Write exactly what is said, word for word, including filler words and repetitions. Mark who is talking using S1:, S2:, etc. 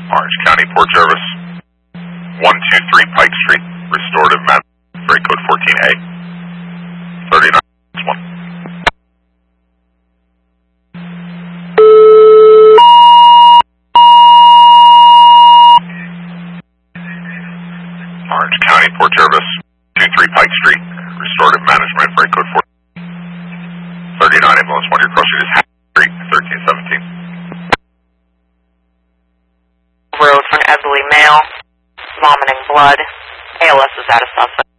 S1: Orange County Port Service, one two three Pike Street, Restorative Management, Freight Code fourteen A, thirty-nine one. Orange County Port Service, two three Pike Street, Restorative Management, Freight Code fourteen, thirty-nine ambulance one, your crossing is Happy Street, thirteen seventeen.
S2: Road for an elderly male, vomiting blood. A L S is out of suspect.